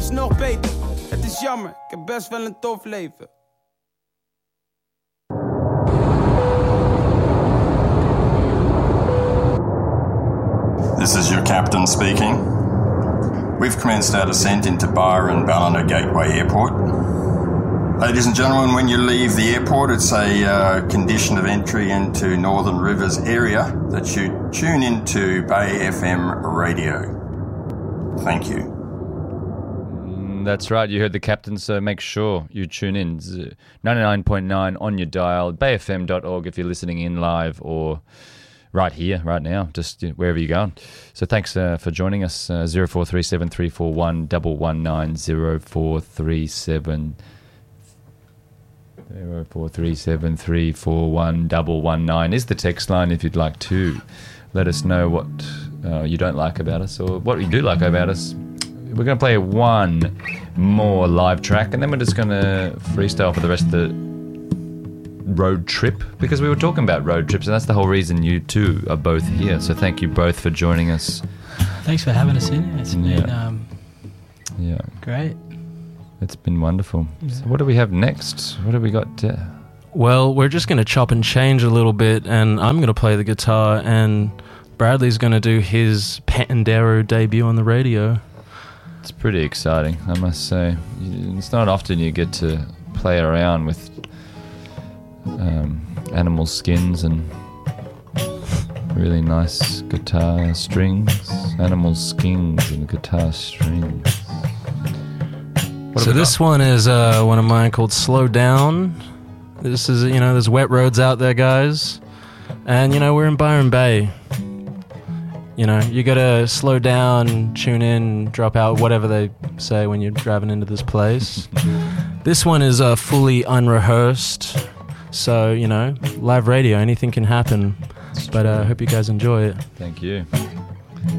soms nog beter. Het is jammer, ik heb best wel een tof leven. This is your captain speaking. We've commenced our descent into Byron Ballina Gateway Airport. Ladies and gentlemen, when you leave the airport, it's a condition of entry into Northern Rivers area that you tune into Bay FM radio. Thank you. That's right, you heard the captain, so make sure you tune in. 99.9 on your dial, bayfm.org if you're listening in live or right here, right now, just wherever you're going. So thanks for joining us. 0437 341 119 0437 341 119 is the text line if you'd like to let us know what you don't like about us or what you do like about us. We're going to play one more live track and then we're just going to freestyle for the rest of the road trip, because we were talking about road trips and that's the whole reason you two are both here. So thank you both for joining us. Thanks for having us in. It's been great. It's been wonderful. Yeah. So what do we have next? What have we got? Well, we're just going to chop and change a little bit, and I'm going to play the guitar, and Bradley's going to do his Pandero debut on the radio. It's pretty exciting, I must say. It's not often you get to play around with animal skins and really nice guitar strings. Animal skins and guitar strings. So this one is one of mine called Slow Down. This is, there's wet roads out there, guys. And, we're in Byron Bay. You gotta slow down, tune in, drop out, whatever they say when you're driving into this place. This one is fully unrehearsed. So, live radio, anything can happen. But I hope you guys enjoy it. Thank you.